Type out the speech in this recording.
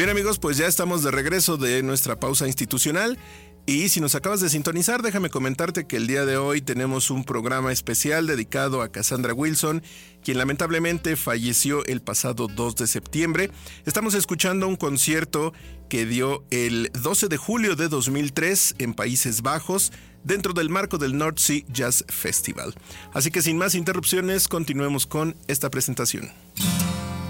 Bien amigos, pues ya estamos de regreso de nuestra pausa institucional. Y si nos acabas de sintonizar, déjame comentarte que el día de hoy tenemos un programa especial dedicado a Cassandra Wilson, quien lamentablemente falleció el pasado 2 de septiembre. Estamos escuchando un concierto que dio el 12 de julio de 2003 en Países Bajos, dentro del marco del North Sea Jazz Festival. Así que sin más interrupciones, continuemos con esta presentación.